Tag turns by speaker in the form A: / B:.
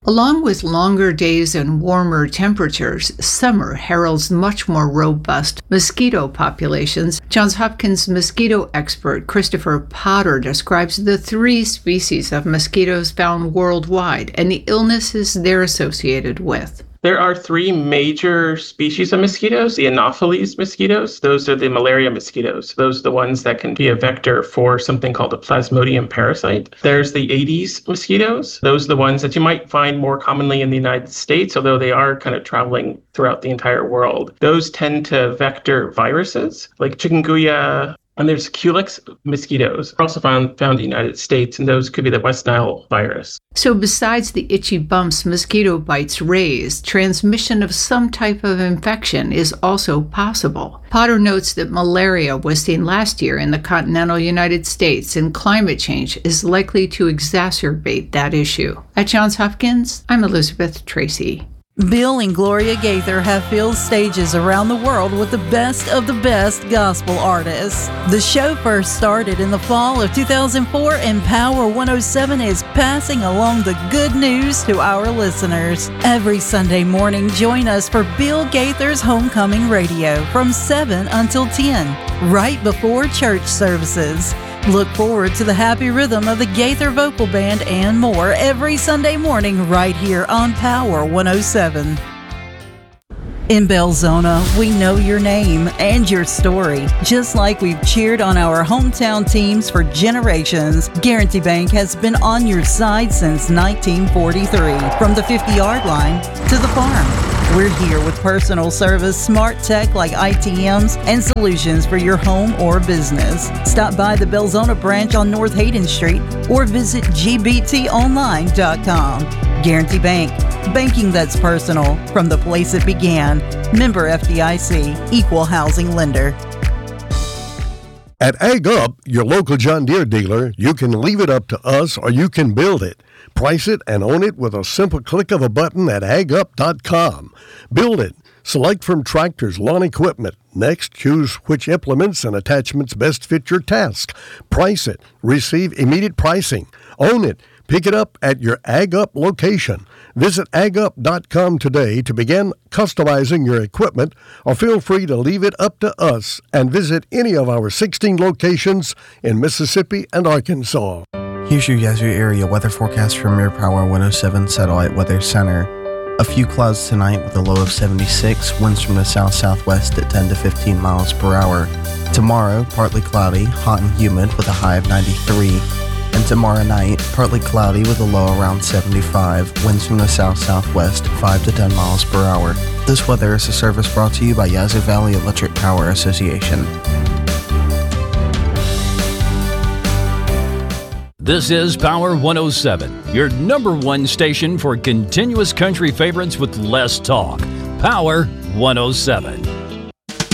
A: Along with longer days and warmer temperatures, summer heralds much more robust mosquito populations. Johns Hopkins mosquito expert Christopher Potter describes the 3 species of mosquitoes found worldwide and the illnesses they're associated with.
B: There are 3 major species of mosquitoes. The Anopheles mosquitoes, those are the malaria mosquitoes. Those are the ones that can be a vector for something called a Plasmodium parasite. There's the Aedes mosquitoes. Those are the ones that you might find more commonly in the United States, although they are kind of traveling throughout the entire world. Those tend to vector viruses like chikungunya. And there's Culex mosquitoes, also found in the United States, and those could be the West Nile virus.
A: So besides the itchy bumps mosquito bites raise, transmission of some type of infection is also possible. Potter notes that malaria was seen last year in the continental United States, and climate change is likely to exacerbate that issue. At Johns Hopkins, I'm Elizabeth Tracy.
C: Bill and Gloria Gaither have filled stages around the world with the best gospel artists. The show first started in the fall of 2004, and Power 107 is passing along the good news to our listeners. Every Sunday morning, join us for Bill Gaither's Homecoming Radio from 7 until 10, right before church services. Look forward to the happy rhythm of the Gaither Vocal Band and more every Sunday morning right here on Power 107. In Belzona, we know your name and your story. Just like we've cheered on our hometown teams for generations, Guarantee Bank has been on your side since 1943. From the 50-yard line to the farm, we're here with personal service, smart tech like ITMs, and solutions for your home or business. Stop by the Belzona branch on North Hayden Street or visit gbtonline.com. Guarantee Bank. Banking that's personal from the place it began. Member FDIC, Equal Housing Lender.
D: At Ag Up, your local John Deere dealer, you can leave it up to us or you can build it. Price it and own it with a simple click of a button at agup.com. Build it. Select from tractors, lawn equipment. Next, choose which implements and attachments best fit your task. Price it. Receive immediate pricing. Own it. Pick it up at your Ag Up location. Visit agup.com today to begin customizing your equipment, or feel free to leave it up to us and visit any of our 16 locations in Mississippi and Arkansas.
E: Here's your Yazoo area weather forecast from your Power 107 Satellite Weather Center. A few clouds tonight with a low of 76, winds from the south-southwest at 10 to 15 miles per hour. Tomorrow, partly cloudy, hot and humid with a high of 93. And tomorrow night, partly cloudy with a low around 75, winds from the south-southwest 5 to 10 miles per hour. This weather is a service brought to you by Yazoo Valley Electric Power Association.
F: This is Power 107, your number one station for continuous country favorites with less talk. Power 107.